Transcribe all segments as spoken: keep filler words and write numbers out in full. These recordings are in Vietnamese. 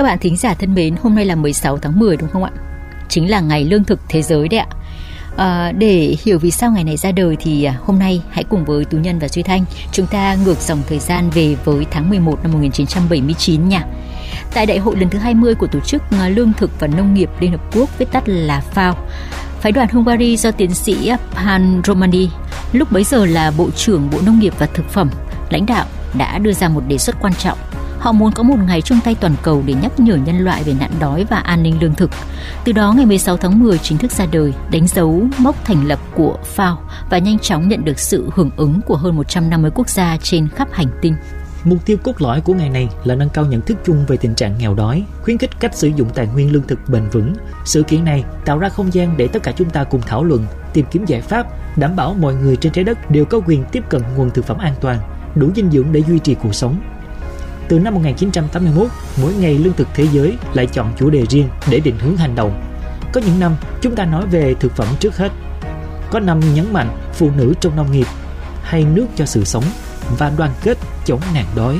Các bạn thính giả thân mến, hôm nay là mười sáu tháng mười đúng không ạ? Chính là ngày lương thực thế giới đấy ạ. À, để hiểu vì sao ngày này ra đời thì hôm nay hãy cùng với Tú Nhân và Duy Thanh chúng ta ngược dòng thời gian về với tháng mười một năm một nghìn chín trăm bảy mươi chín nha. Tại đại hội lần thứ hai mươi của Tổ chức Lương thực và Nông nghiệp Liên Hợp Quốc, viết tắt là FAO, phái đoàn Hungary do tiến sĩ Pan Romani, lúc bấy giờ là Bộ trưởng Bộ Nông nghiệp và Thực phẩm, lãnh đạo, đã đưa ra một đề xuất quan trọng. Họ muốn có một ngày chung tay toàn cầu để nhắc nhở nhân loại về nạn đói và an ninh lương thực. Từ đó, ngày mười sáu tháng mười chính thức ra đời, đánh dấu mốc thành lập của FAO và nhanh chóng nhận được sự hưởng ứng của hơn một trăm năm mươi quốc gia trên khắp hành tinh. Mục tiêu cốt lõi của ngày này là nâng cao nhận thức chung về tình trạng nghèo đói, khuyến khích cách sử dụng tài nguyên lương thực bền vững. Sự kiện này tạo ra không gian để tất cả chúng ta cùng thảo luận, tìm kiếm giải pháp, đảm bảo mọi người trên trái đất đều có quyền tiếp cận nguồn thực phẩm an toàn, đủ dinh dưỡng để duy trì cuộc sống. Từ năm một nghìn chín trăm tám mươi mốt, mỗi ngày lương thực thế giới lại chọn chủ đề riêng để định hướng hành động. Có những năm chúng ta nói về thực phẩm trước hết, có năm nhấn mạnh phụ nữ trong nông nghiệp, hay nước cho sự sống và đoàn kết chống nạn đói.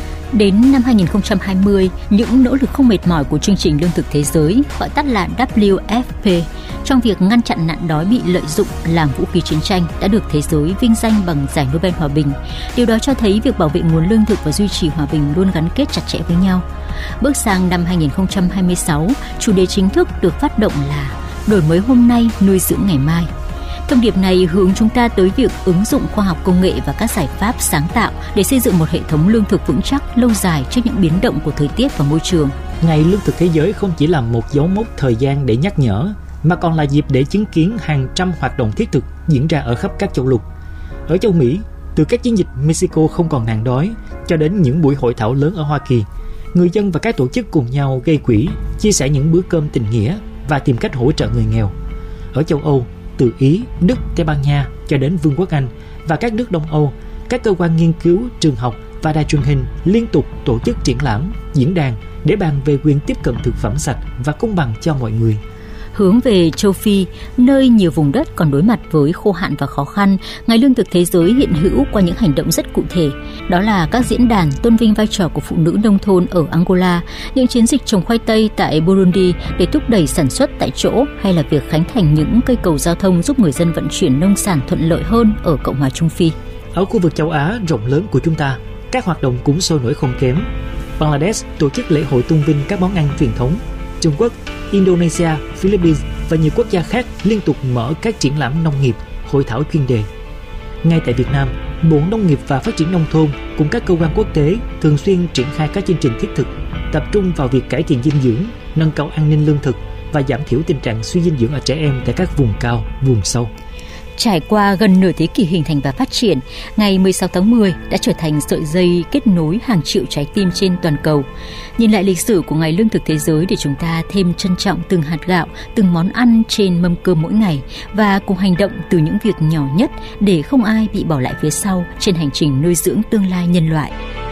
Đến năm hai nghìn không trăm hai mươi, những nỗ lực không mệt mỏi của chương trình lương thực thế giới, gọi tắt là W F P, trong việc ngăn chặn nạn đói bị lợi dụng làm vũ khí chiến tranh đã được thế giới vinh danh bằng giải Nobel Hòa bình. Điều đó cho thấy việc bảo vệ nguồn lương thực và duy trì hòa bình luôn gắn kết chặt chẽ với nhau. Bước sang năm hai nghìn không trăm hai mươi sáu, chủ đề chính thức được phát động là đổi mới hôm nay, nuôi dưỡng ngày mai. Thông điệp này hướng chúng ta tới việc ứng dụng khoa học công nghệ và các giải pháp sáng tạo để xây dựng một hệ thống lương thực vững chắc lâu dài trước những biến động của thời tiết và môi trường. Ngày lương thực thế giới không chỉ là một dấu mốc thời gian để nhắc nhở, mà còn là dịp để chứng kiến hàng trăm hoạt động thiết thực diễn ra ở khắp các châu lục. Ở châu Mỹ, từ các chiến dịch Mexico không còn nạn đói cho đến những buổi hội thảo lớn ở Hoa Kỳ, người dân và các tổ chức cùng nhau gây quỹ, chia sẻ những bữa cơm tình nghĩa và tìm cách hỗ trợ người nghèo. Ở châu Âu, từ Ý, Đức, Tây Ban Nha cho đến Vương quốc Anh và các nước Đông Âu, các cơ quan nghiên cứu, trường học và đài truyền hình liên tục tổ chức triển lãm, diễn đàn để bàn về quyền tiếp cận thực phẩm sạch và công bằng cho mọi người. Hướng về châu Phi, nơi nhiều vùng đất còn đối mặt với khô hạn và khó khăn, Ngày Lương thực Thế giới hiện hữu qua những hành động rất cụ thể. Đó là các diễn đàn tôn vinh vai trò của phụ nữ nông thôn ở Angola, những chiến dịch trồng khoai tây tại Burundi để thúc đẩy sản xuất tại chỗ, hay là việc khánh thành những cây cầu giao thông giúp người dân vận chuyển nông sản thuận lợi hơn ở Cộng hòa Trung Phi. Ở khu vực châu Á rộng lớn của chúng ta, các hoạt động cũng sôi nổi không kém. Bangladesh tổ chức lễ hội tôn vinh các món ăn truyền thống. Trung Quốc, Indonesia, Philippines và nhiều quốc gia khác liên tục mở các triển lãm nông nghiệp, hội thảo chuyên đề. Ngay tại Việt Nam, Bộ Nông nghiệp và Phát triển Nông thôn cùng các cơ quan quốc tế thường xuyên triển khai các chương trình thiết thực, tập trung vào việc cải thiện dinh dưỡng, nâng cao an ninh lương thực và giảm thiểu tình trạng suy dinh dưỡng ở trẻ em tại các vùng cao, vùng sâu. Trải qua gần nửa thế kỷ hình thành và phát triển, ngày mười sáu tháng mười đã trở thành sợi dây kết nối hàng triệu trái tim trên toàn cầu. Nhìn lại lịch sử của Ngày Lương thực Thế giới để chúng ta thêm trân trọng từng hạt gạo, từng món ăn trên mâm cơm mỗi ngày và cùng hành động từ những việc nhỏ nhất để không ai bị bỏ lại phía sau trên hành trình nuôi dưỡng tương lai nhân loại.